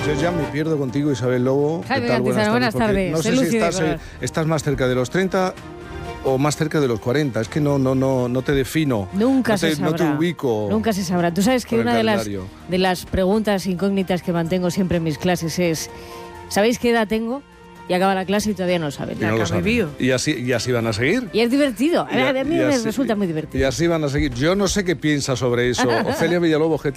Yo ya me pierdo contigo, Isabel Lobo. Jaime Cantizano, buenas tardes. No sé si estás más cerca de los 30 o más cerca de los 40. Es que no te defino. Nunca se sabrá. No te ubico. Nunca se sabrá. Tú sabes que una de las preguntas incógnitas que mantengo siempre en mis clases es: ¿sabéis qué edad tengo? Y acaba la clase y todavía no saben. Y no lo saben. ¿Y así van a seguir? Y es divertido. A mí me resulta muy divertido. Y así van a seguir. Yo no sé qué piensa sobre eso. Ofelia Villalobos,